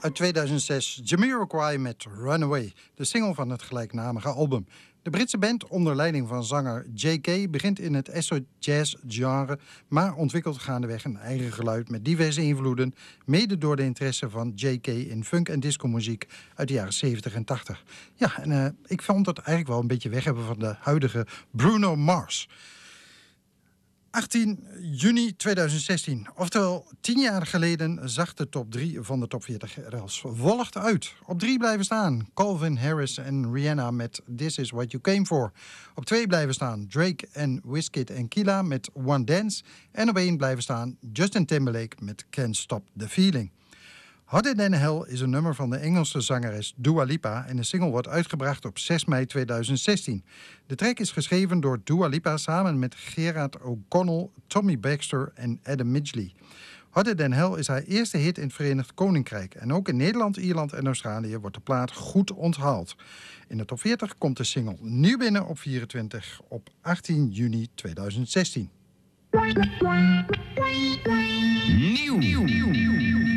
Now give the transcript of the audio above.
Uit 2006, Jamiroquai met Runaway, de single van het gelijknamige album. De Britse band onder leiding van zanger J.K. begint in het acid-jazz-genre, maar ontwikkelt gaandeweg een eigen geluid met diverse invloeden, mede door de interesse van J.K. in funk- en discomuziek uit de jaren 70 en 80. Ja, en ik vond het eigenlijk wel een beetje weg hebben van de huidige Bruno Mars. 18 juni 2016, oftewel 10 jaar geleden, zag de top 3 van de top 40 er als volgt uit. Op 3 blijven staan Calvin Harris en Rihanna met This Is What You Came For. Op 2 blijven staan Drake en Wizkid en Killa met One Dance. En op 1 blijven staan Justin Timberlake met Can't Stop The Feeling. Hotter Than Hell is een nummer van de Engelse zangeres Dua Lipa en de single wordt uitgebracht op 6 mei 2016. De track is geschreven door Dua Lipa samen met Gerard O'Connell, Tommy Baxter en Adam Midgley. Hotter Than Hell is haar eerste hit in het Verenigd Koninkrijk en ook in Nederland, Ierland en Australië wordt de plaat goed onthaald. In de top 40 komt de single nieuw binnen op 24 op 18 juni 2016. Nieuw.